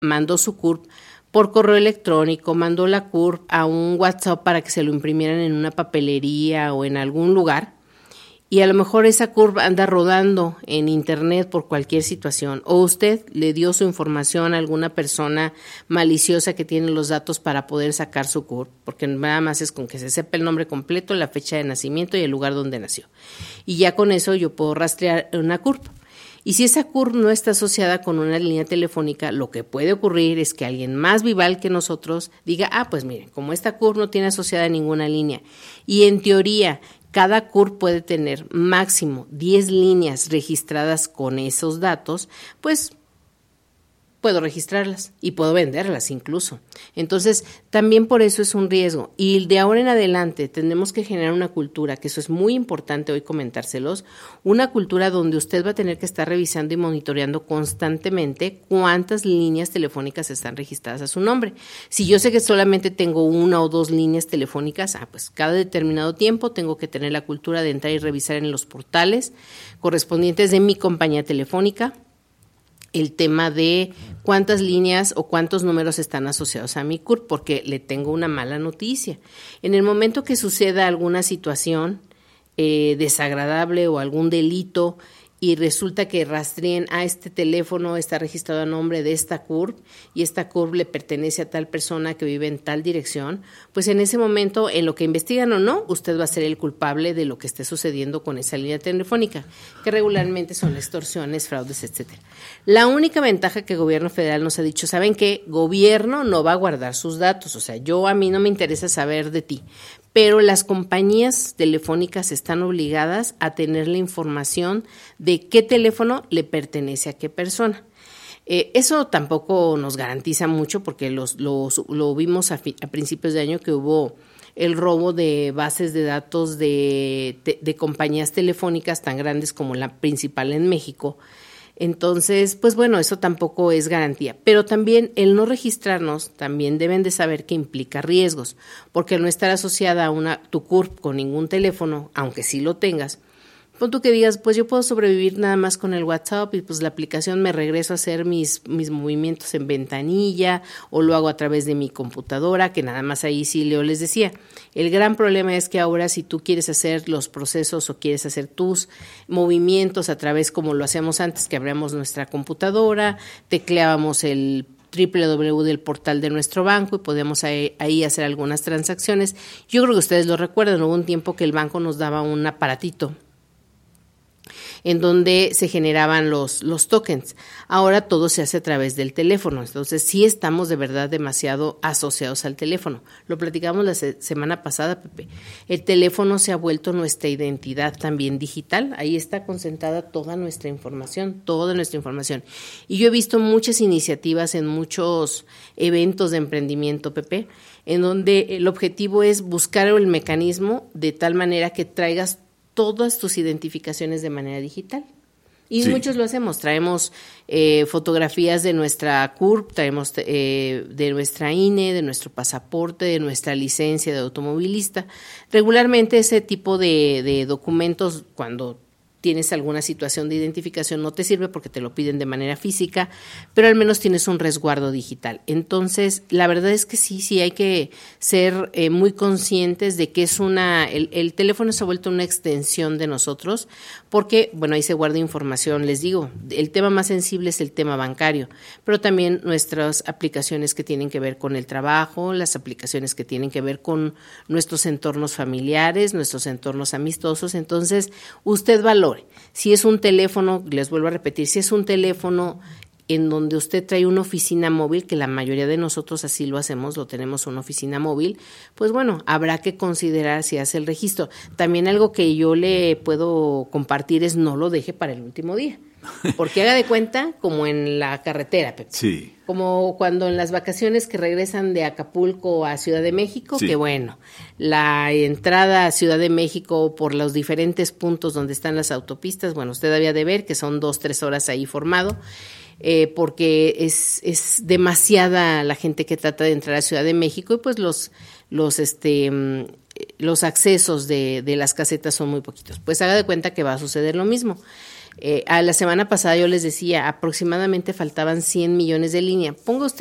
mandó su CURP por correo electrónico, mandó la CURP a un WhatsApp para que se lo imprimieran en una papelería o en algún lugar, y a lo mejor esa CURP anda rodando en internet por cualquier situación, o usted le dio su información a alguna persona maliciosa que tiene los datos para poder sacar su CURP, porque nada más es con que se sepa el nombre completo, la fecha de nacimiento y el lugar donde nació. Y ya con eso yo puedo rastrear una CURP. Y si esa CURP no está asociada con una línea telefónica, lo que puede ocurrir es que alguien más vival que nosotros diga, pues miren, como esta CURP no tiene asociada ninguna línea, y en teoría cada CURP puede tener máximo 10 líneas registradas con esos datos, pues puedo registrarlas y puedo venderlas incluso. Entonces, también por eso es un riesgo. Y de ahora en adelante tenemos que generar una cultura, que eso es muy importante hoy comentárselos, una cultura donde usted va a tener que estar revisando y monitoreando constantemente cuántas líneas telefónicas están registradas a su nombre. Si yo sé que solamente tengo 1 o 2 líneas telefónicas, pues cada determinado tiempo tengo que tener la cultura de entrar y revisar en los portales correspondientes de mi compañía telefónica el tema de cuántas líneas o cuántos números están asociados a mi CURP, porque le tengo una mala noticia. En el momento que suceda alguna situación desagradable o algún delito y resulta que rastreen este teléfono está registrado a nombre de esta CURP y esta CURP le pertenece a tal persona que vive en tal dirección, pues en ese momento, en lo que investigan o no, usted va a ser el culpable de lo que esté sucediendo con esa línea telefónica, que regularmente son extorsiones, fraudes, etcétera. La única ventaja que el gobierno federal nos ha dicho, ¿saben qué? Gobierno no va a guardar sus datos, o sea, a mí no me interesa saber de ti, pero las compañías telefónicas están obligadas a tener la información de qué teléfono le pertenece a qué persona. Eso tampoco nos garantiza mucho porque lo vimos a principios de año que hubo el robo de bases de datos de compañías telefónicas tan grandes como la principal en México. Entonces, pues bueno, eso tampoco es garantía. Pero también el no registrarnos, también deben de saber que implica riesgos, porque al no estar asociada a tu CURP con ningún teléfono, aunque sí lo tengas, pon tú que digas, pues yo puedo sobrevivir nada más con el WhatsApp y pues la aplicación me regreso a hacer mis movimientos en ventanilla o lo hago a través de mi computadora, que nada más ahí sí Leo les decía. El gran problema es que ahora si tú quieres hacer los procesos o quieres hacer tus movimientos a través como lo hacíamos antes, que abríamos nuestra computadora, tecleábamos el www del portal de nuestro banco y podemos ahí hacer algunas transacciones. Yo creo que ustedes lo recuerdan, hubo un tiempo que el banco nos daba un aparatito en donde se generaban los tokens. Ahora todo se hace a través del teléfono, entonces sí estamos de verdad demasiado asociados al teléfono. Lo platicamos la semana pasada, Pepe. El teléfono se ha vuelto nuestra identidad también digital, ahí está concentrada toda nuestra información. Y yo he visto muchas iniciativas en muchos eventos de emprendimiento, Pepe, en donde el objetivo es buscar el mecanismo de tal manera que traigas todas tus identificaciones de manera digital. Y sí, muchos lo hacemos, traemos fotografías de nuestra CURP, traemos de nuestra INE, de nuestro pasaporte, de nuestra licencia de automovilista. Regularmente ese tipo de documentos, cuando tienes alguna situación de identificación, no te sirve porque te lo piden de manera física, pero al menos tienes un resguardo digital. Entonces, la verdad es que sí hay que ser muy conscientes de que es el teléfono se ha vuelto una extensión de nosotros, porque, bueno, ahí se guarda información, les digo, el tema más sensible es el tema bancario, pero también nuestras aplicaciones que tienen que ver con el trabajo, las aplicaciones que tienen que ver con nuestros entornos familiares, nuestros entornos amistosos. Entonces, usted valora. Si es un teléfono, les vuelvo a repetir, si es un teléfono en donde usted trae una oficina móvil, que la mayoría de nosotros así lo hacemos, lo tenemos una oficina móvil, pues bueno, habrá que considerar si hace el registro. También algo que yo le puedo compartir es no lo deje para el último día. Porque haga de cuenta como en la carretera, Pepe. Sí. Como cuando en las vacaciones que regresan de Acapulco a Ciudad de México, sí, que bueno, la entrada a Ciudad de México por los diferentes puntos donde están las autopistas, bueno, usted había de ver que son 2-3 horas ahí formado, porque es demasiada la gente que trata de entrar a Ciudad de México y pues los accesos de las casetas son muy poquitos. Pues haga de cuenta que va a suceder lo mismo. A la semana pasada yo les decía, aproximadamente faltaban 100 millones de línea. Ponga usted